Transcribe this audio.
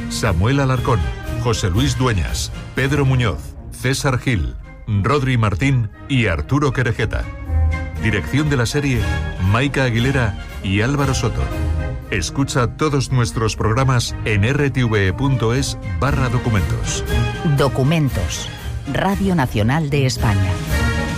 Samuel Alarcón, José Luis Dueñas, Pedro Muñoz, César Gil, Rodri Martín y Arturo Querejeta. Dirección de la serie, Maika Aguilera y Álvaro Soto. Escucha todos nuestros programas en rtve.es/documentos. Documentos. Radio Nacional de España.